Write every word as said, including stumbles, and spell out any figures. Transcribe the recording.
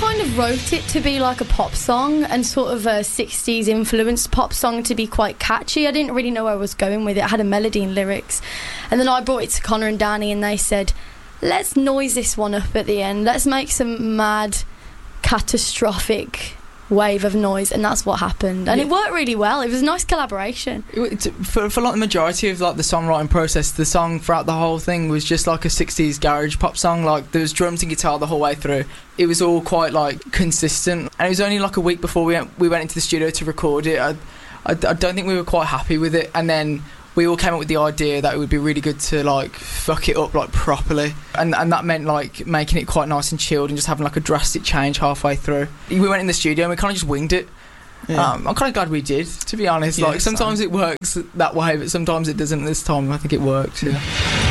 kind of wrote it to be like a pop song and sort of a sixties influenced pop song to be quite catchy. I didn't really know where I was going with it. I had a melody and lyrics. And then I brought it to Connor and Danny and they said, let's noise this one up at the end. Let's make some mad, catastrophic wave of noise, and that's what happened, and yeah. It worked really well. It was a nice collaboration. It, for, for like the majority of like the songwriting process, the song throughout the whole thing was just like a sixties garage pop song. Like there was drums and guitar the whole way through. It was all quite like consistent, and it was only like a week before we went, we went into the studio to record it. I, I, I don't think we were quite happy with it, and then we all came up with the idea that it would be really good to like fuck it up like properly, and and that meant like making it quite nice and chilled and just having like a drastic change halfway through. We went in the studio and we kind of just winged it. Yeah. Um, I'm kind of glad we did, to be honest. Yeah, like sometimes same. It works that way, but sometimes it doesn't. This time I think it worked. Yeah.